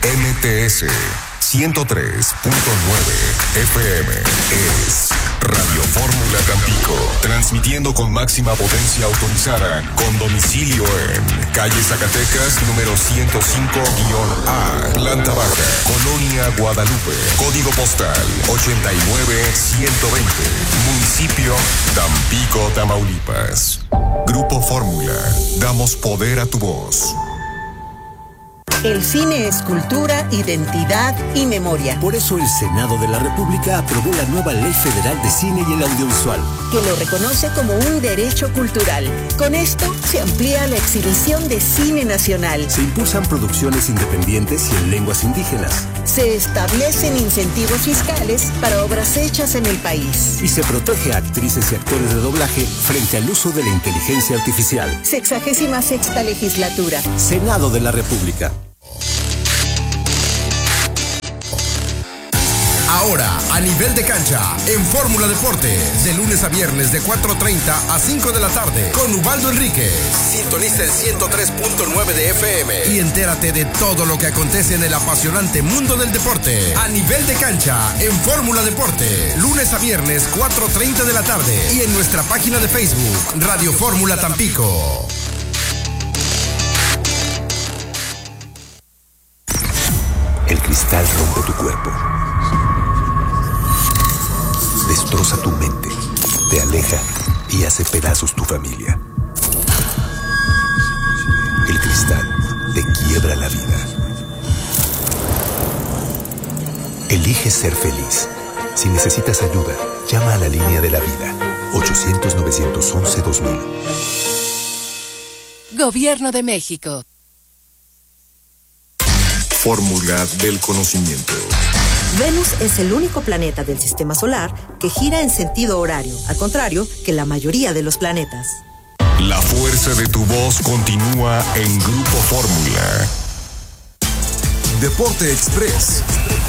MTS 103.9 FM es Radio Fórmula Tampico, transmitiendo con máxima potencia autorizada, con domicilio en calle Zacatecas, número 105-A, planta baja, Colonia Guadalupe, código postal 89120, municipio Tampico, Tamaulipas. Grupo Fórmula, damos poder a tu voz. El cine es cultura, identidad y memoria. Por eso el Senado de la República aprobó la nueva Ley Federal de Cine y el Audiovisual, que lo reconoce como un derecho cultural. Con esto se amplía la exhibición de cine nacional. Se impulsan producciones independientes y en lenguas indígenas. Se establecen incentivos fiscales para obras hechas en el país. Y se protege a actrices y actores de doblaje frente al uso de la inteligencia artificial. 66ª legislatura. Senado de la República. Ahora, a nivel de cancha, en Fórmula Deportes, de lunes a viernes de 4:30 a 5 de la tarde, con Ubaldo Enríquez. Sintoniza el 103.9 de FM y entérate de todo lo que acontece en el apasionante mundo del deporte. A nivel de cancha, en Fórmula Deportes, lunes a viernes 4:30 de la tarde y en nuestra página de Facebook, Radio Fórmula Tampico. El cristal rompe tu cuerpo. Destroza tu mente, te aleja y hace pedazos tu familia. El cristal te quiebra la vida. Elige ser feliz. Si necesitas ayuda, llama a la línea de la vida. 800-911-2000. Gobierno de México. Fórmula del conocimiento. Venus es el único planeta del sistema solar que gira en sentido horario, al contrario que la mayoría de los planetas. La fuerza de tu voz continúa en Grupo Fórmula. Deporte Express.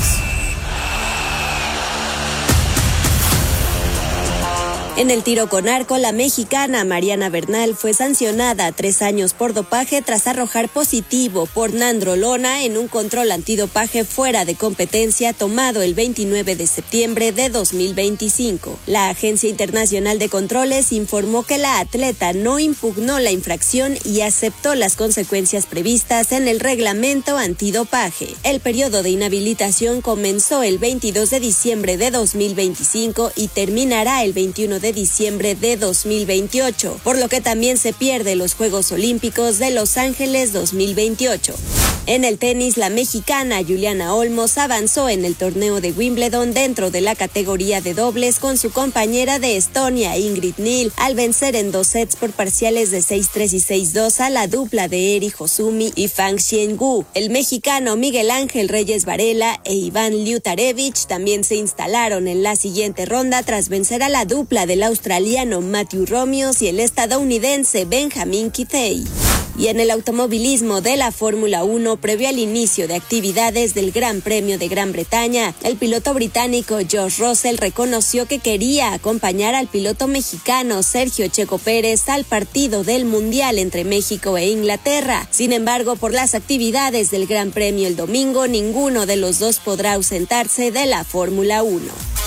En el tiro con arco, la mexicana Mariana Bernal fue sancionada a 3 años por dopaje tras arrojar positivo por nandrolona en un control antidopaje fuera de competencia tomado el 29 de septiembre de 2025. La Agencia Internacional de Controles informó que la atleta no impugnó la infracción y aceptó las consecuencias previstas en el reglamento antidopaje. El periodo de inhabilitación comenzó el 22 de diciembre de 2025 y terminará el 21 de diciembre de 2028, por lo que también se pierde los Juegos Olímpicos de Los Ángeles 2028. En el tenis, la mexicana Juliana Olmos avanzó en el torneo de Wimbledon dentro de la categoría de dobles con su compañera de Estonia, Ingrid Neal, al vencer en 2 sets por parciales de 6-3 y 6-2 a la dupla de Eri Hosumi y Fang Xiangu. El mexicano Miguel Ángel Reyes Varela e Iván Liutarevich también se instalaron en la siguiente ronda tras vencer a la dupla del australiano Matthew Romios y el estadounidense Benjamin Kitei. Y en el automovilismo de la Fórmula 1, previo al inicio de actividades del Gran Premio de Gran Bretaña, el piloto británico George Russell reconoció que quería acompañar al piloto mexicano Sergio Checo Pérez al partido del Mundial entre México e Inglaterra. Sin embargo, por las actividades del Gran Premio el domingo, ninguno de los dos podrá ausentarse de la Fórmula 1.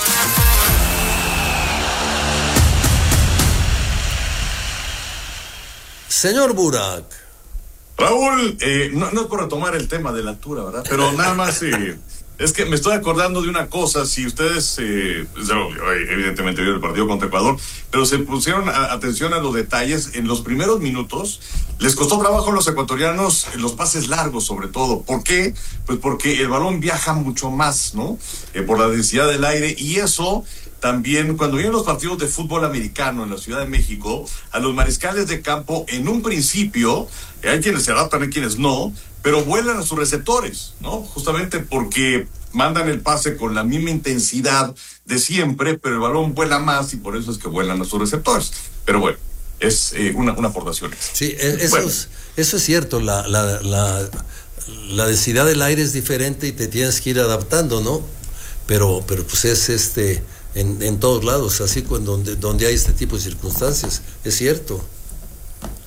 Señor Burak. Raúl, no es por retomar el tema de la altura, ¿verdad? Pero nada más, es que me estoy acordando de una cosa. Si ustedes, evidentemente vieron el partido contra Ecuador, pero se pusieron atención a los detalles, en los primeros minutos les costó trabajo a los ecuatorianos los pases largos, sobre todo. ¿Por qué? Pues porque el balón viaja mucho más, ¿no? Por la densidad del aire, y eso... También, cuando vienen los partidos de fútbol americano en la Ciudad de México, a los mariscales de campo, en un principio, hay quienes se adaptan, hay quienes no, pero vuelan a sus receptores, ¿no? Justamente porque mandan el pase con la misma intensidad de siempre, pero el balón vuela más y por eso es que vuelan a sus receptores. Pero bueno, es una aportación. Sí, eso es cierto, la densidad del aire es diferente y te tienes que ir adaptando, ¿no? Pero pues es en todos lados, así donde hay este tipo de circunstancias, es cierto.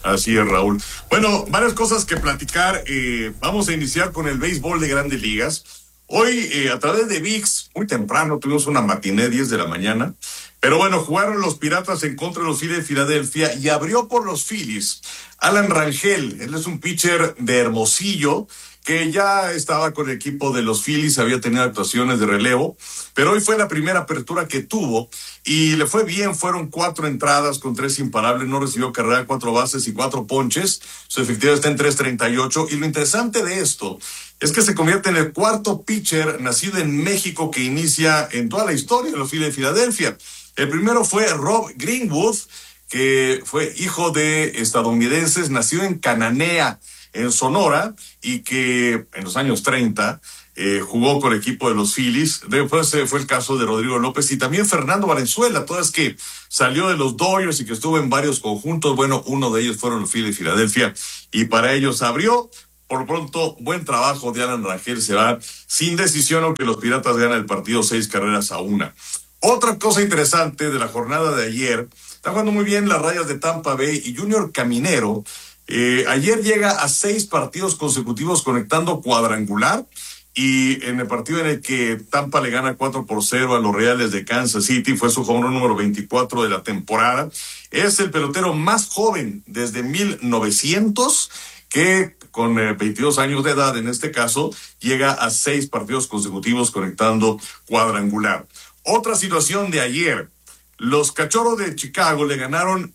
Así es, Raúl. Bueno, varias cosas que platicar. Vamos a iniciar con el béisbol de Grandes Ligas. Hoy, a través de ViX, muy temprano, tuvimos una matiné 10 de la mañana. Pero bueno, jugaron los Piratas en contra de los Phillies de Filadelfia y abrió por los Phillies Alan Rangel. Él es un pitcher de Hermosillo que ya estaba con el equipo de los Phillies, había tenido actuaciones de relevo, pero hoy fue la primera apertura que tuvo y le fue bien. Fueron 4 entradas con 3 imparables, no recibió carrera, 4 bases y 4 ponches. Su efectividad está en 3.38 y lo interesante de esto es que se convierte en el 4º pitcher nacido en México que inicia en toda la historia de los Phillies de Filadelfia. El primero fue Rob Greenwood, que fue hijo de estadounidenses, nació en Cananea, en Sonora, y que en los años 30 jugó con el equipo de los Phillies. Después fue el caso de Rodrigo López y también Fernando Valenzuela, todas que salió de los Dodgers y que estuvo en varios conjuntos. Bueno, uno de ellos fueron los Phillies de Filadelfia y para ellos abrió. Por lo pronto, buen trabajo de Alan Rangel, se va sin decisión, aunque los Piratas ganan el partido 6-1. Otra cosa interesante de la jornada de ayer, está jugando muy bien las Rayas de Tampa Bay y Junior Caminero. Ayer llega a 6 partidos consecutivos conectando cuadrangular y en el partido en el que Tampa le gana 4-0 a los Reales de Kansas City, fue su home run número 24 de la temporada. Es el pelotero más joven desde 1900 que con 22 años de edad en este caso llega a 6 partidos consecutivos conectando cuadrangular. Otra situación de ayer, los Cachorros de Chicago le ganaron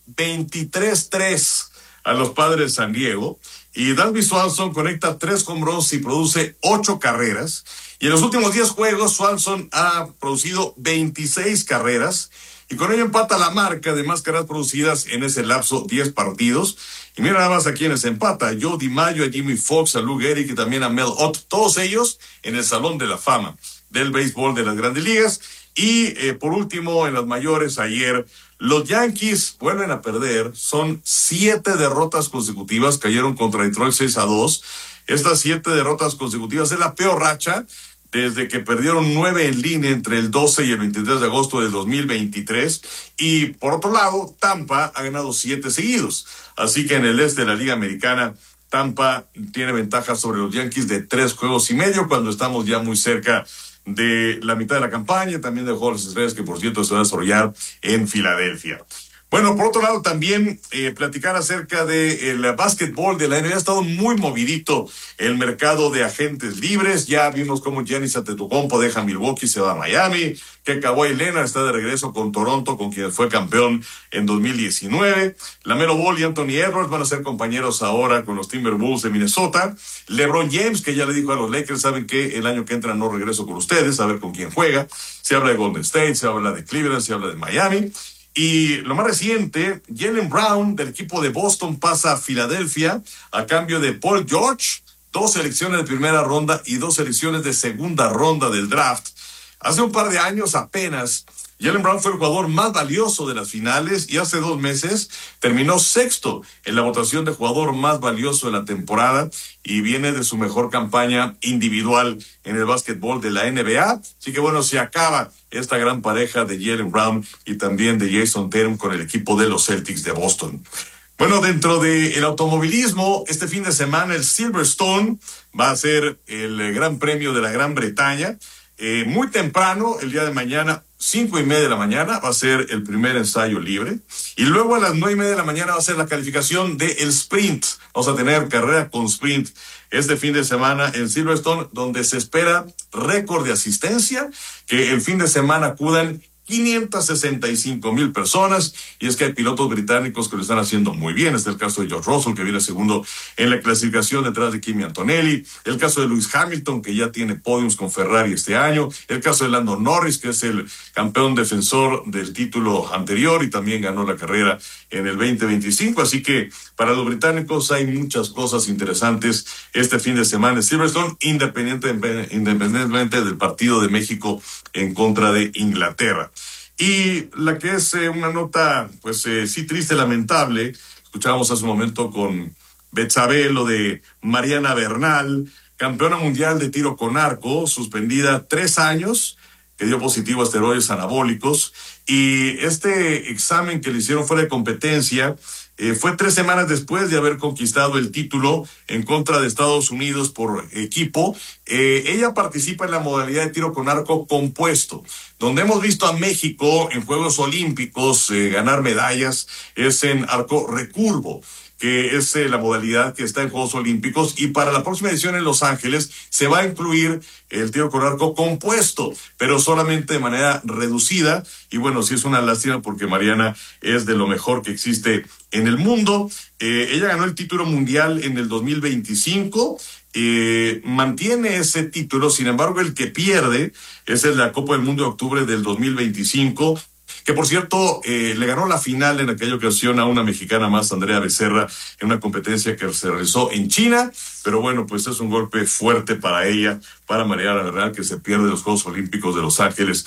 23-3 a los Padres de San Diego y Dansby Swanson conecta 3 home runs y produce 8 carreras y en los últimos 10 juegos Swanson ha producido 26 carreras y con ello empata la marca de más carreras producidas en ese lapso, 10 partidos. Y mira nada más a quienes empata: a Joe DiMaggio, a Jimmy Fox, a Lou Gehrig y también a Mel Ott, todos ellos en el Salón de la Fama del béisbol de las Grandes Ligas. Y por último, en las mayores, ayer los Yankees vuelven a perder. Son 7 derrotas consecutivas, cayeron contra Detroit 6-2. Estas 7 derrotas consecutivas es la peor racha desde que perdieron 9 en línea entre el 12 y el 23 de agosto del 2023. Y por otro lado, Tampa ha ganado 7 seguidos. Así que en el este de la Liga Americana, Tampa tiene ventaja sobre los Yankees de 3 juegos y medio, cuando estamos ya muy cerca de la mitad de la campaña, también de Juegos de Estrellas, que por cierto se va a desarrollar en Filadelfia. Bueno, por otro lado también platicar acerca del básquetbol de la NBA. Ha estado muy movidito el mercado de agentes libres. Ya vimos cómo Giannis Antetokounmpo deja Milwaukee, se va a Miami, que Kawhi Leonard está de regreso con Toronto, con quien fue campeón en 2019. LaMelo Ball y Anthony Edwards van a ser compañeros ahora con los Timberwolves de Minnesota. LeBron James, que ya le dijo a los Lakers, saben que el año que entra no regreso con ustedes, a ver con quién juega. Se habla de Golden State, se habla de Cleveland, se habla de Miami. Y lo más reciente, Jaylen Brown del equipo de Boston pasa a Filadelfia a cambio de Paul George, 2 selecciones de primera ronda y 2 selecciones de segunda ronda del draft. Hace un par de años apenas, Jaylen Brown fue el jugador más valioso de las finales y hace 2 meses terminó 6º en la votación de jugador más valioso de la temporada y viene de su mejor campaña individual en el básquetbol de la NBA. Así que bueno, se acaba esta gran pareja de Jaylen Brown y también de Jason Tatum con el equipo de los Celtics de Boston. Bueno, dentro del automovilismo, este fin de semana el Silverstone va a ser el Gran Premio de la Gran Bretaña. Muy temprano, el día de mañana, 5:30 de la mañana, va a ser el primer ensayo libre. Y luego a las 9:30 de la mañana va a ser la calificación del sprint. Vamos a tener carrera con sprint este fin de semana en Silverstone, donde se espera récord de asistencia, que el fin de semana acudan 565,000 personas, y es que hay pilotos británicos que lo están haciendo muy bien. Este es el caso de George Russell, que viene segundo en la clasificación detrás de Kimi Antonelli, el caso de Lewis Hamilton, que ya tiene podiums con Ferrari este año, el caso de Lando Norris, que es el campeón defensor del título anterior y también ganó la carrera en el 2025, así que para los británicos hay muchas cosas interesantes este fin de semana en Silverstone, independientemente del partido de México en contra de Inglaterra. Y la que es una nota, pues sí triste, lamentable, escuchábamos hace un momento con Betsabé lo de Mariana Bernal, campeona mundial de tiro con arco, suspendida 3 años, que dio positivo a esteroides anabólicos, y este examen que le hicieron fuera de competencia Fue 3 semanas después de haber conquistado el título en contra de Estados Unidos por equipo. Ella participa en la modalidad de tiro con arco compuesto, donde hemos visto a México en Juegos Olímpicos ganar medallas, es en arco recurvo, que es la modalidad que está en Juegos Olímpicos, y para la próxima edición en Los Ángeles se va a incluir el tiro con arco compuesto, pero solamente de manera reducida. Y bueno, sí es una lástima porque Mariana es de lo mejor que existe en el mundo. Ella ganó el título mundial en el 2025, mantiene ese título. Sin embargo, el que pierde es el de la Copa del Mundo de octubre del 2025, que por cierto le ganó la final en aquella ocasión a una mexicana más, Andrea Becerra, en una competencia que se realizó en China. Pero bueno, pues es un golpe fuerte para ella, para Mariana Bernal, que se pierde los Juegos Olímpicos de Los Ángeles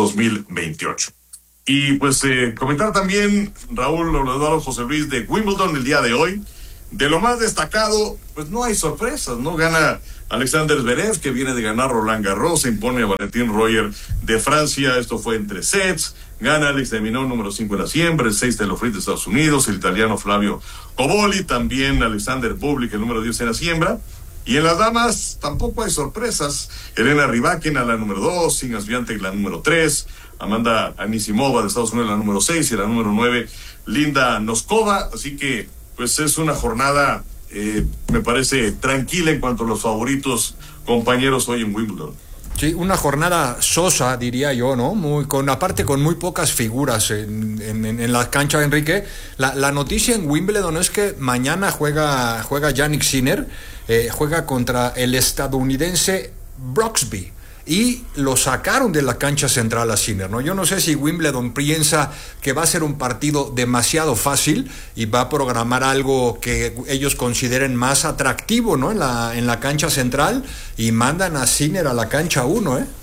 2028. Y pues comentar también, Raúl, Eduardo, José Luis, de Wimbledon el día de hoy. De lo más destacado, pues no hay sorpresas, ¿no? Gana Alexander Zverev, que viene de ganar Roland Garros, se impone a Valentín Royer de Francia. Esto fue en 3 sets. Gana Alex de Minaur, número 5 en la siembra, el 6 de los Fritz de Estados Unidos, el italiano Flavio Coboli, también Alexander Bublik, el número 10 en la siembra. Y en las damas tampoco hay sorpresas. Elena Rybakina, la número 2, Iga Swiatek, la número 3, Amanda Anisimova de Estados Unidos, la número 6, y la número 9, Linda Noskova. Así que pues es una jornada, me parece, tranquila en cuanto a los favoritos compañeros hoy en Wimbledon. Sí, una jornada sosa, diría yo, ¿no? Aparte con muy pocas figuras en la cancha, Enrique. La noticia en Wimbledon es que mañana juega Jannik Sinner, juega contra el estadounidense Brooksby. Y lo sacaron de la cancha central a Sinner, ¿no? Yo no sé si Wimbledon piensa que va a ser un partido demasiado fácil y va a programar algo que ellos consideren más atractivo, ¿no? En la cancha central, y mandan a Sinner a la cancha 1, ¿eh?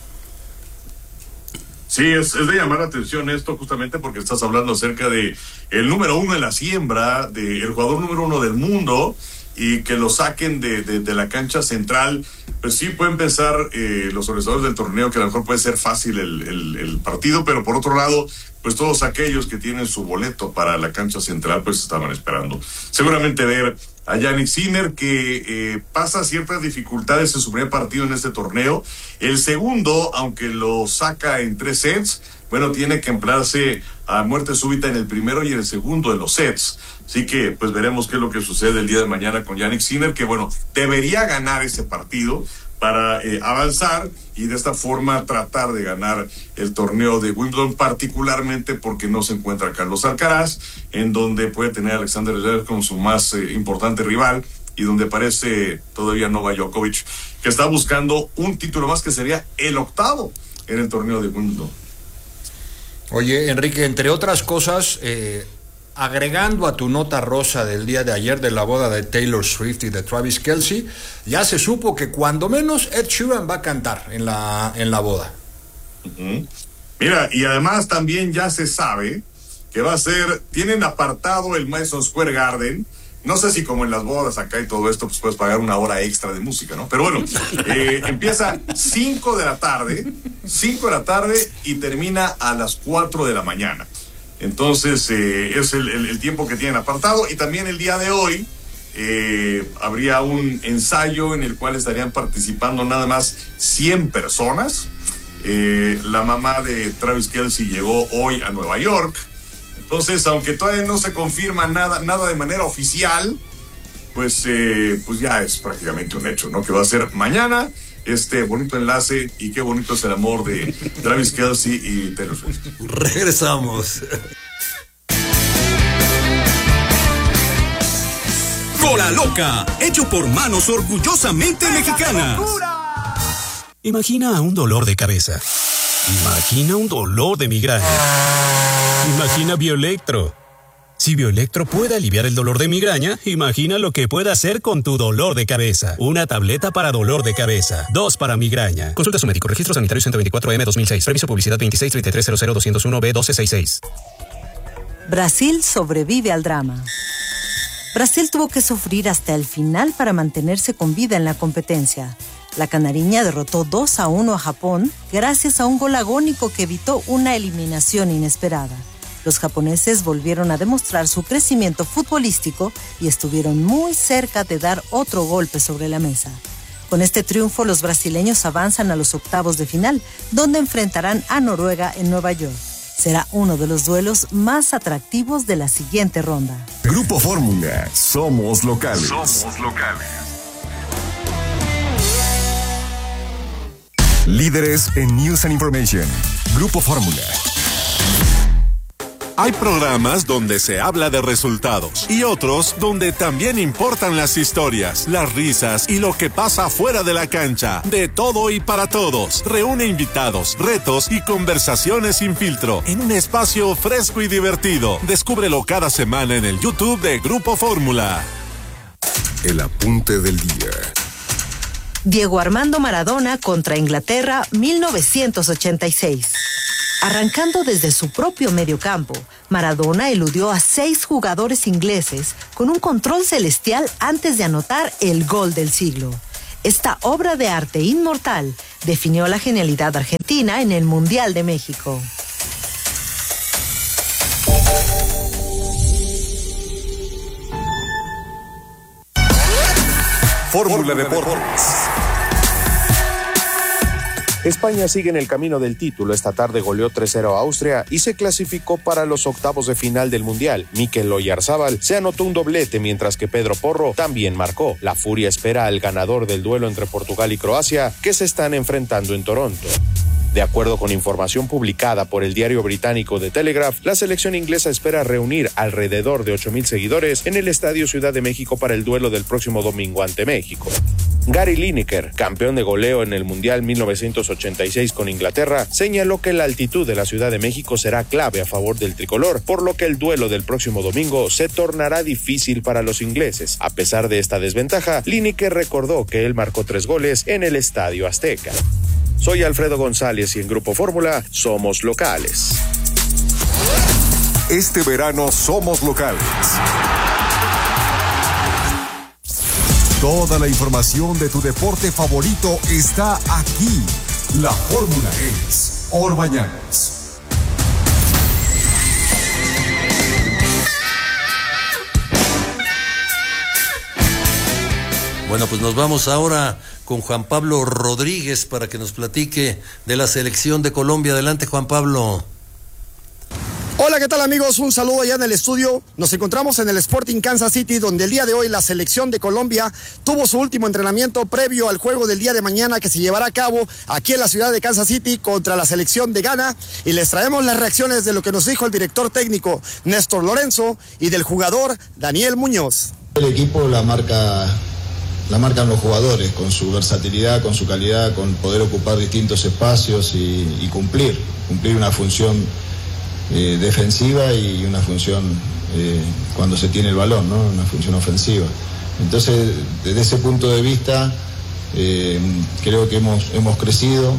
Sí, es de llamar la atención esto, justamente porque estás hablando acerca de el número 1 en la siembra, del jugador número 1 del mundo, y que lo saquen de la cancha central. Pues sí, pueden pensar los organizadores del torneo que a lo mejor puede ser fácil el partido, pero por otro lado, pues todos aquellos que tienen su boleto para la cancha central, pues estaban esperando seguramente ver a Jannik Sinner, que pasa ciertas dificultades en su primer partido en este torneo. El segundo, aunque lo saca en 3 sets, bueno, tiene que emplearse a muerte súbita en el primero y en el segundo de los sets. Así que pues veremos qué es lo que sucede el día de mañana con Jannik Sinner, que bueno, debería ganar ese partido para avanzar y de esta forma tratar de ganar el torneo de Wimbledon, particularmente porque no se encuentra Carlos Alcaraz, en donde puede tener a Alexander Zverev como su más importante rival, y donde parece todavía Novak Djokovic, que está buscando un título más, que sería el 8º en el torneo de Wimbledon. Oye, Enrique, entre otras cosas, agregando a tu nota rosa del día de ayer de la boda de Taylor Swift y de Travis Kelce, ya se supo que cuando menos Ed Sheeran va a cantar en la boda. Uh-huh. Mira, y además también ya se sabe que va a ser, tienen apartado el Madison Square Garden. No sé si como en las bodas acá y todo esto, pues puedes pagar una hora extra de música, ¿no? Pero bueno, empieza 5 de la tarde y termina a las 4 de la mañana. Entonces, es el tiempo que tienen apartado. Y también el día de hoy habría un ensayo en el cual estarían participando nada más 100 personas. La mamá de Travis Kelce llegó hoy a Nueva York. Entonces, aunque todavía no se confirma nada de manera oficial, pues ya es prácticamente un hecho, ¿no? Que va a ser mañana este bonito enlace, y qué bonito es el amor de Travis Kelce y Taylor Swift. Regresamos. Cola Loca, hecho por manos orgullosamente mexicanas. Imagina un dolor de cabeza. Imagina un dolor de migraña. Imagina Bioelectro. Si Bioelectro puede aliviar el dolor de migraña, imagina lo que puede hacer con tu dolor de cabeza. Una tableta para dolor de cabeza, 2 para migraña. Consulta a su médico. Registro sanitario 124M 2006. Permiso publicidad 2633000201B1266. Brasil sobrevive al drama. Brasil tuvo que sufrir hasta el final para mantenerse con vida en la competencia. La canariña derrotó 2-1 a Japón gracias a un gol agónico que evitó una eliminación inesperada. Los japoneses volvieron a demostrar su crecimiento futbolístico y estuvieron muy cerca de dar otro golpe sobre la mesa. Con este triunfo, los brasileños avanzan a los octavos de final, donde enfrentarán a Noruega en Nueva York. Será uno de los duelos más atractivos de la siguiente ronda. Grupo Fórmula, somos locales. Somos locales. Líderes en News and Information. Grupo Fórmula. Hay programas donde se habla de resultados y otros donde también importan las historias, las risas y lo que pasa fuera de la cancha. De todo y para todos. Reúne invitados, retos y conversaciones sin filtro en un espacio fresco y divertido. Descúbrelo cada semana en el YouTube de Grupo Fórmula. El apunte del día. Diego Armando Maradona contra Inglaterra, 1986. Arrancando desde su propio mediocampo, Maradona eludió a 6 jugadores ingleses con un control celestial antes de anotar el gol del siglo. Esta obra de arte inmortal definió la genialidad argentina en el Mundial de México. Fórmula Deportes. España sigue en el camino del título. Esta tarde goleó 3-0 a Austria y se clasificó para los octavos de final del Mundial. Mikel Oyarzabal se anotó un doblete, mientras que Pedro Porro también marcó. La Furia espera al ganador del duelo entre Portugal y Croacia, que se están enfrentando en Toronto. De acuerdo con información publicada por el diario británico The Telegraph, la selección inglesa espera reunir alrededor de 8,000 seguidores en el Estadio Ciudad de México para el duelo del próximo domingo ante México. Gary Lineker, campeón de goleo en el Mundial 1986 con Inglaterra, señaló que la altitud de la Ciudad de México será clave a favor del tricolor, por lo que el duelo del próximo domingo se tornará difícil para los ingleses. A pesar de esta desventaja, Lineker recordó que él marcó 3 goles en el Estadio Azteca. Soy Alfredo González y en Grupo Fórmula somos locales. Este verano somos locales. Toda la información de tu deporte favorito está aquí. La fórmula es Orbañanos. Bueno, pues nos vamos ahora con Juan Pablo Rodríguez para que nos platique de la selección de Colombia. Adelante, Juan Pablo. Hola, ¿qué tal, amigos? Un saludo allá en el estudio. Nos encontramos en el Sporting Kansas City, donde el día de hoy la selección de Colombia tuvo su último entrenamiento previo al juego del día de mañana, que se llevará a cabo aquí en la ciudad de Kansas City contra la selección de Ghana, y les traemos las reacciones de lo que nos dijo el director técnico Néstor Lorenzo y del jugador Daniel Muñoz. El equipo la marcan los jugadores, con su versatilidad, con su calidad, con poder ocupar distintos espacios y cumplir una función defensiva y una función cuando se tiene el balón, ¿no? Una función ofensiva. Entonces, desde ese punto de vista, creo que hemos crecido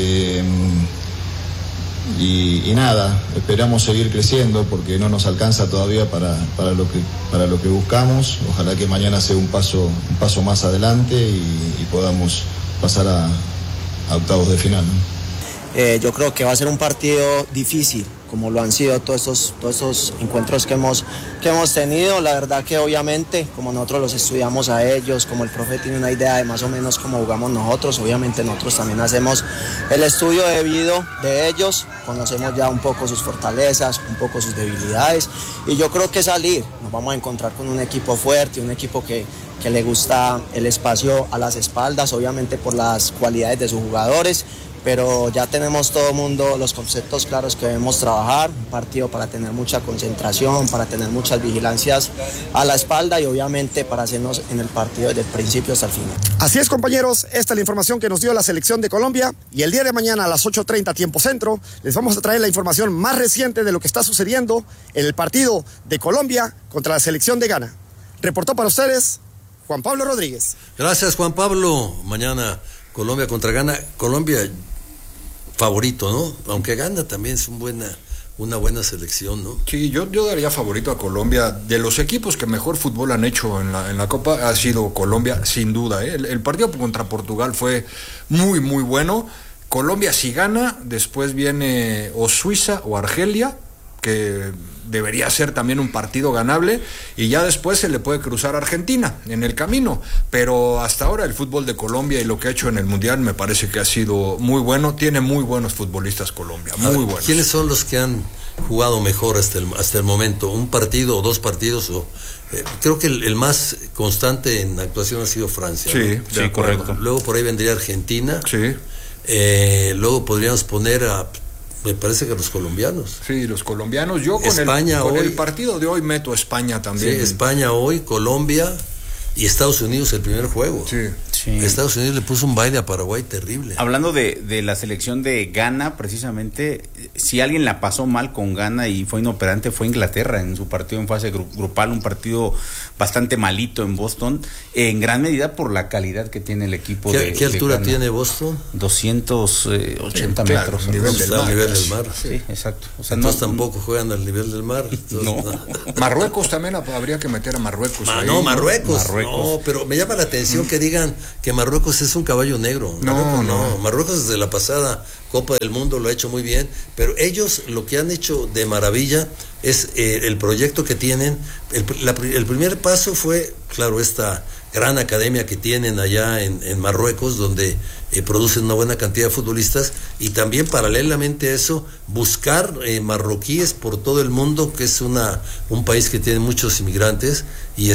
y nada, esperamos seguir creciendo porque no nos alcanza todavía para lo que buscamos. Ojalá que mañana sea un paso más adelante y podamos pasar a octavos de final, ¿no? Yo creo que va a ser un partido difícil, como lo han sido todos estos encuentros que hemos tenido. La verdad que obviamente, como nosotros los estudiamos a ellos, como el profe tiene una idea de más o menos cómo jugamos nosotros, obviamente nosotros también hacemos el estudio debido de ellos, conocemos ya un poco sus fortalezas, un poco sus debilidades, y yo creo que nos vamos a encontrar con un equipo fuerte, un equipo que le gusta el espacio a las espaldas, obviamente por las cualidades de sus jugadores, pero ya tenemos todo el mundo los conceptos claros que debemos trabajar, un partido para tener mucha concentración, para tener muchas vigilancias a la espalda y obviamente para hacernos en el partido desde el principio hasta el final. Así es, compañeros, esta es la información que nos dio la selección de Colombia, y el día de mañana a las 8:30 tiempo centro les vamos a traer la información más reciente de lo que está sucediendo en el partido de Colombia contra la selección de Ghana. Reportó para ustedes Juan Pablo Rodríguez. Gracias, Juan Pablo. Mañana Colombia contra Ghana. Colombia favorito, ¿no? Aunque Ghana también es una buena selección, ¿no? Sí, yo daría favorito a Colombia. De los equipos que mejor fútbol han hecho en la Copa ha sido Colombia, sin duda, ¿eh? El partido contra Portugal fue muy, muy bueno. Colombia si gana, después viene o Suiza o Argelia, que debería ser también un partido ganable, y ya después se le puede cruzar a Argentina en el camino, pero hasta ahora el fútbol de Colombia y lo que ha hecho en el Mundial me parece que ha sido muy bueno, tiene muy buenos futbolistas Colombia, muy buenos. ¿Quiénes son los que han jugado mejor hasta el momento? ¿Un partido o dos partidos? Creo que el más constante en actuación ha sido Francia. Sí, ¿no? sí, correcto. Luego por ahí vendría Argentina. Sí. Luego podríamos poner me parece que los colombianos. Sí, los colombianos. Yo con España con hoy, el partido de hoy meto a España también. Sí, España hoy, Colombia y Estados Unidos el primer juego. Sí. Estados Unidos le puso un baile a Paraguay terrible. Hablando de la selección de Ghana, precisamente, si alguien la pasó mal con Ghana y fue inoperante, fue Inglaterra en su partido en fase grupal, un partido bastante malito en Boston, en gran medida por la calidad que tiene el equipo. ¿Qué altura tiene Boston? 280 metros. Nivel del mar. Sí, exacto. O sea, entonces tampoco juegan al nivel del mar. No. Marruecos también habría que meter a Marruecos. Marruecos. No, pero me llama la atención que digan que Marruecos es un caballo negro. No. Marruecos desde la pasada Copa del Mundo lo ha hecho muy bien, pero ellos lo que han hecho de maravilla es el proyecto que tienen. El primer paso fue, claro, esta gran academia que tienen allá en Marruecos, donde producen una buena cantidad de futbolistas, y también paralelamente a eso buscar marroquíes por todo el mundo, que es un país que tiene muchos inmigrantes, y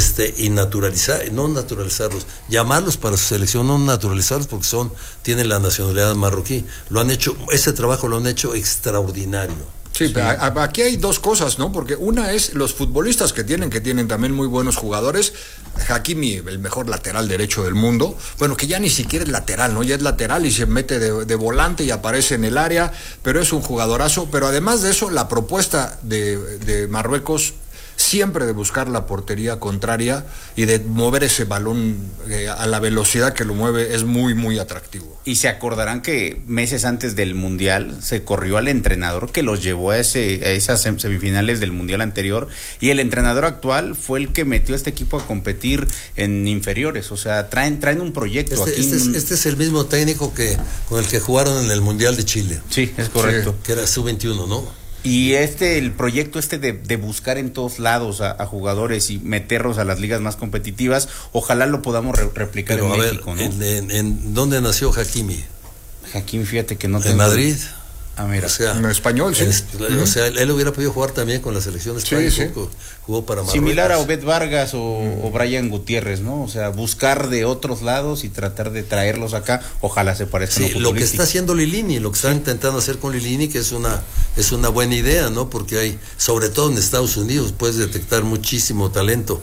no naturalizarlos, llamarlos para su selección, no naturalizarlos porque tienen la nacionalidad marroquí. Ese trabajo lo han hecho extraordinario. Sí, pero aquí hay dos cosas, ¿no? Porque una es los futbolistas que tienen también muy buenos jugadores. Hakimi, el mejor lateral derecho del mundo, bueno, que ya ni siquiera es lateral, ¿no? Ya es lateral y se mete de volante y aparece en el área, pero es un jugadorazo. Pero además de eso, la propuesta de Marruecos siempre de buscar la portería contraria y de mover ese balón a la velocidad que lo mueve es muy, muy atractivo. Y se acordarán que meses antes del Mundial se corrió al entrenador que los llevó a esas semifinales del Mundial anterior, y el entrenador actual fue el que metió a este equipo a competir en inferiores. O sea, traen un proyecto. Este es el mismo técnico con el que jugaron en el Mundial de Chile. Sí, es correcto. Que era sub-21, ¿no? Y el proyecto de buscar en todos lados a jugadores y meterlos a las ligas más competitivas, ojalá lo podamos replicar. Pero, en México, ¿no? ¿En dónde nació Hakimi? Hakimi, fíjate que no ¿En Madrid? Mira. O sea, en español, sí. O sea, él hubiera podido jugar también con la selección de España. Sí. Jugó para Marruecos. Similar a Obed Vargas o Brian Gutiérrez, ¿no? O sea, buscar de otros lados y tratar de traerlos acá. Ojalá se parezcan. Sí, lo que está haciendo Lilini, lo que están intentando hacer con Lilini, que es una buena idea, ¿no? Porque hay, sobre todo en Estados Unidos, puedes detectar muchísimo talento.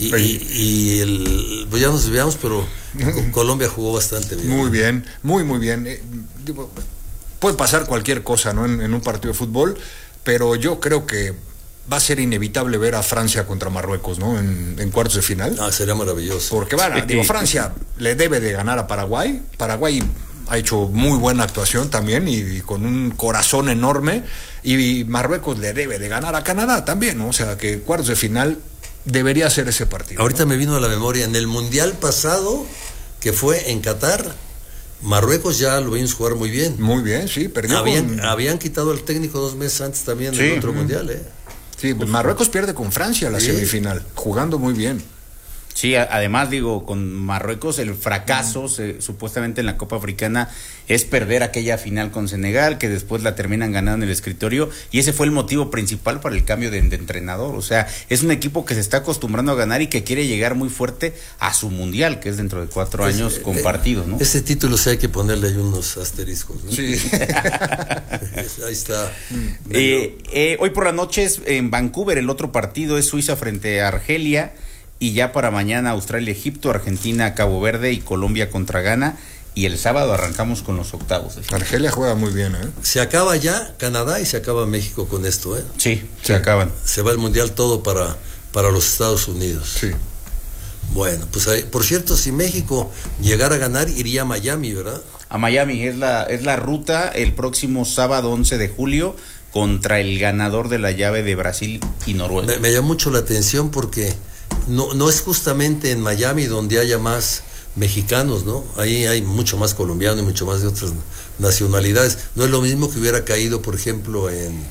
Pues ya nos desviamos, pero Colombia jugó bastante bien. Muy bien, muy bien. Puede pasar cualquier cosa, ¿no? En un partido de fútbol, pero yo creo que va a ser inevitable ver a Francia contra Marruecos, ¿no? En cuartos de final. Sería maravilloso. Porque Francia le debe de ganar a Paraguay. Paraguay ha hecho muy buena actuación también y con un corazón enorme, y Marruecos le debe de ganar a Canadá también, ¿no? O sea que cuartos de final debería ser ese partido. Ahorita, ¿no? Me vino a la memoria, en el Mundial pasado, que fue en Qatar, Marruecos ya lo vimos jugar muy bien. Muy bien, sí, perdió. Habían quitado al técnico 2 meses antes también del otro Mundial, Sí, Marruecos pierde con Francia la semifinal, jugando muy bien. Sí, además con Marruecos el fracaso supuestamente en la Copa Africana es perder aquella final con Senegal, que después la terminan ganando en el escritorio, y ese fue el motivo principal para el cambio de entrenador. O sea, es un equipo que se está acostumbrando a ganar y que quiere llegar muy fuerte a su Mundial, que es dentro de 4 años compartido, ¿no? Ese título sí hay que ponerle ahí unos asteriscos, ¿no? Sí. Ahí está. Hoy por la noche en Vancouver el otro partido es Suiza frente a Argelia, y ya para mañana Australia, Egipto, Argentina, Cabo Verde y Colombia contra Ghana, y el sábado arrancamos con los octavos. Argelia juega muy bien, ¿eh? Se acaba ya Canadá y se acaba México con esto, ¿eh? Sí, se acaban. Se va el Mundial todo para los Estados Unidos. Sí. Bueno, pues por cierto, si México llegara a ganar, iría a Miami, ¿verdad? A Miami, es la ruta el próximo sábado 11 de julio contra el ganador de la llave de Brasil y Noruega. Me llama mucho la atención porque no es justamente en Miami donde haya más mexicanos, ¿no? Ahí hay mucho más colombiano y mucho más de otras nacionalidades. No es lo mismo que hubiera caído, por ejemplo, en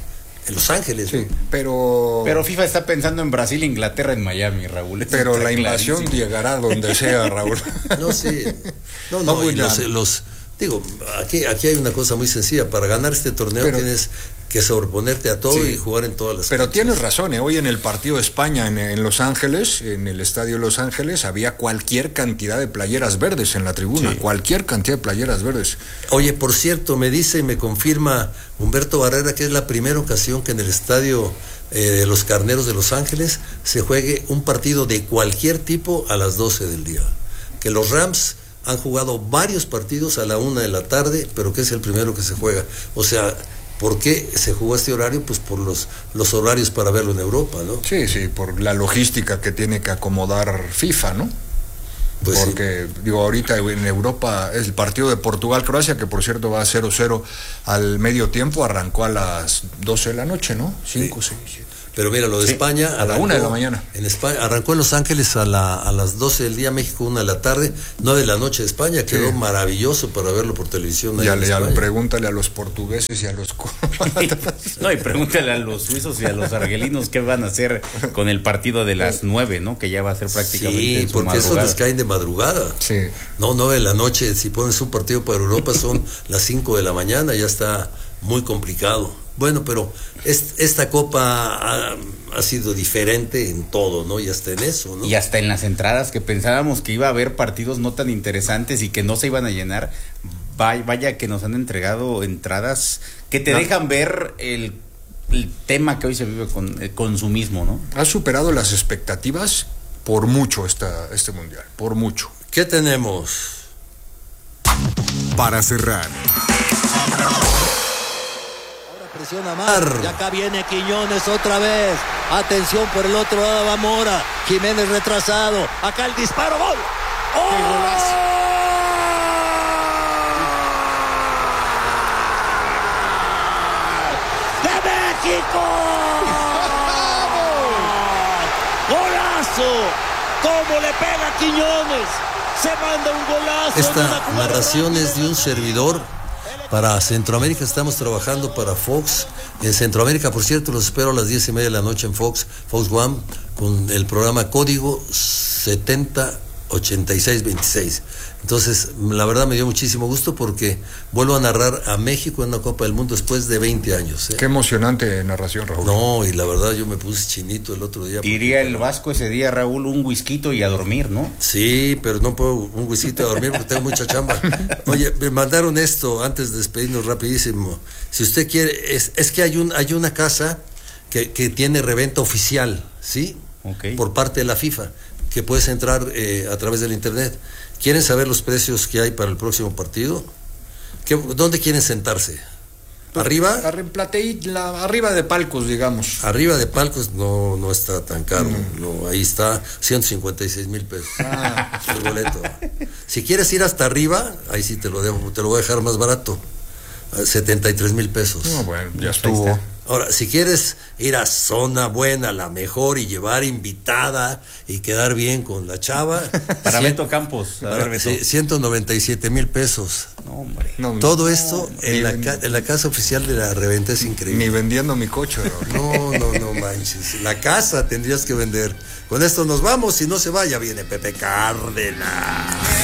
En Los Ángeles. Sí, pero FIFA está pensando en Brasil, Inglaterra, en Miami, Raúl. Eso pero la clarísimo. invasión llegará donde sea, Raúl. No, sí. No, y digo, aquí hay una cosa muy sencilla. Para ganar este torneo tienes que sobreponerte a todo y jugar en todas las Pero canchas. tienes razón, hoy en el partido de España en Los Ángeles, en el estadio de Los Ángeles, había cualquier cantidad de playeras verdes en la tribuna, cualquier cantidad de playeras verdes. Oye, por cierto, me dice y me confirma Humberto Barrera que es la primera ocasión que en el estadio de los Carneros de Los Ángeles se juegue un partido de cualquier tipo a las 12 del día. Que los Rams han jugado varios partidos a la 1 de la tarde, pero que es el primero que se juega. O sea, ¿por qué se jugó este horario? Pues por los horarios para verlo en Europa, ¿no? Sí, por la logística que tiene que acomodar FIFA, ¿no? Pues porque, digo, ahorita en Europa es el partido de Portugal-Croacia, que por cierto va a 0-0 al medio tiempo, arrancó a las 12 de la noche, ¿no? 5, 6, 7. Pero mira, lo de España a la 1 de la mañana. En España arrancó en Los Ángeles a las 12 del día, México 1 de la tarde, 9 de la noche de España, quedó maravilloso para verlo por televisión. Ya pregúntale a los portugueses y a los no, y pregúntale a los suizos y a los argelinos qué van a hacer con el partido de las 9, ¿no? Que ya va a ser prácticamente sí, porque esos les caen de madrugada. Sí. No, 9 de la noche, si pones un partido para Europa son las 5 de la mañana, ya está muy complicado. Bueno, pero esta Copa ha sido diferente en todo, ¿no? Y hasta en eso, ¿no? Y hasta en las entradas, que pensábamos que iba a haber partidos no tan interesantes y que no se iban a llenar. Vaya que nos han entregado entradas que te dejan ver el tema que hoy se vive con el consumismo, ¿no? Ha superado las expectativas por mucho este mundial, por mucho. ¿Qué tenemos? Para cerrar. Presiona más. Y acá viene Quiñones otra vez. Atención por el otro lado, va Mora. Jiménez retrasado. Acá el disparo, gol. ¡Oh! ¡Qué golazo! ¡De México! ¡Golazo! ¿Cómo le pega Quiñones? Se manda un golazo. Esta narración es de un servidor. Para Centroamérica estamos trabajando para Fox. En Centroamérica, por cierto, los espero a las 10:30 de la noche en Fox One, con el programa Código 708626. Entonces, la verdad me dio muchísimo gusto porque vuelvo a narrar a México en una Copa del Mundo después de 20 años. Qué emocionante narración, Raúl. No, y la verdad yo me puse chinito el otro día. Diría el Vasco ese día, Raúl, un whisky y a dormir, ¿no? Sí, pero no puedo un whisky a dormir porque tengo mucha chamba. Oye, me mandaron esto antes de despedirnos rapidísimo. Si usted quiere, es que hay una casa que tiene reventa oficial, ¿sí? Okay. Por parte de la FIFA, que puedes entrar a través del internet. ¿Quieren saber los precios que hay para el próximo partido? ¿Dónde quieren sentarse? ¿Arriba? Arriba de palcos, digamos. Arriba de palcos no está tan caro. No, ahí está 156,000 pesos. El boleto. Si quieres ir hasta arriba, ahí sí te lo voy a dejar más barato. 73,000 pesos. No, bueno, ya estuvo. Ahora, si quieres ir a zona buena, la mejor, y llevar invitada y quedar bien con la chava. Para Beto Campos. 197,000 pesos. No, hombre. Todo esto en la casa oficial de la reventa es increíble. Ni vendiendo mi coche. No manches. La casa tendrías que vender. Con esto nos vamos. Si no se vaya, viene Pepe Cárdenas.